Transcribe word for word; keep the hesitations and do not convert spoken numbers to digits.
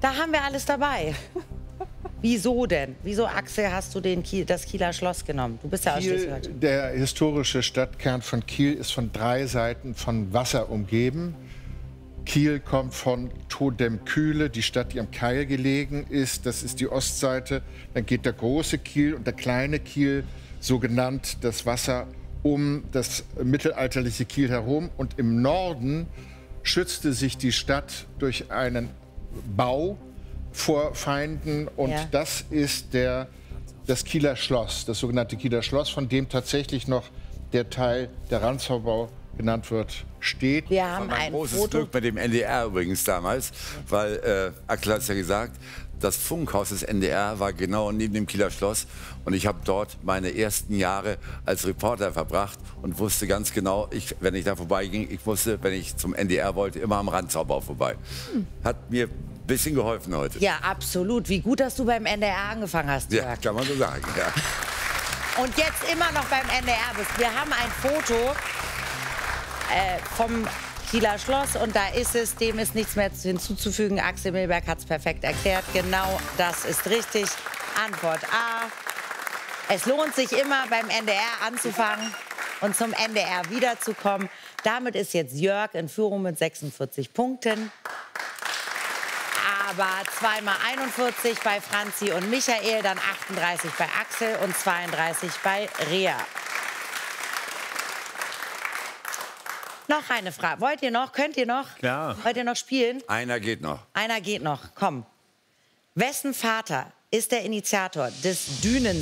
Da haben wir alles dabei. Wieso denn? Wieso, Axel, hast du den Kiel, das Kieler Schloss genommen? Du bist ja aus Kiel, Schleswig-Holstein. der historische Stadtkern von Kiel ist von drei Seiten von Wasser umgeben. Kiel kommt von Todem-Kühle, die Stadt, die am Keil gelegen ist. Das ist die Ostseite. Dann geht der große Kiel und der kleine Kiel, so genannt, das Wasser um das mittelalterliche Kiel herum. Und im Norden schützte sich die Stadt durch einen Bau vor Feinden. Und Ja. das ist der, das Kieler Schloss, das sogenannte Kieler Schloss, von dem tatsächlich noch der Teil, der Ranzhaubau genannt wird, steht. Wir haben Ein ein großes Foto. Glück mit dem N D R übrigens damals, weil äh, Axel hat es ja gesagt, das Funkhaus des N D R war genau neben dem Kieler Schloss und ich habe dort meine ersten Jahre als Reporter verbracht und wusste ganz genau, ich, wenn ich da vorbeiging, ich wusste, wenn ich zum N D R wollte, immer am Ranzhaubau vorbei. Hat mir ein bisschen geholfen heute. Ja, absolut. Wie gut, dass du beim N D R angefangen hast, Ja, Jörg. kann man so sagen. Ja. Und jetzt immer noch beim N D R bist. Wir haben ein Foto äh, vom Kieler Schloss und da ist es, dem ist nichts mehr hinzuzufügen. Axel Milberg hat es perfekt erklärt. Genau das ist richtig. Antwort A. Es lohnt sich immer beim N D R anzufangen und zum N D R wiederzukommen. Damit ist jetzt Jörg in Führung mit sechsundvierzig Punkten. Aber zweimal einundvierzig bei Franzi und Michael, dann achtunddreißig bei Axel und zweiunddreißig bei Rea. Noch eine Frage. Wollt ihr noch? Könnt ihr noch? Klar. Wollt ihr noch spielen? Einer geht noch. Einer geht noch. Komm. Wessen Vater ist der Initiator des Dünen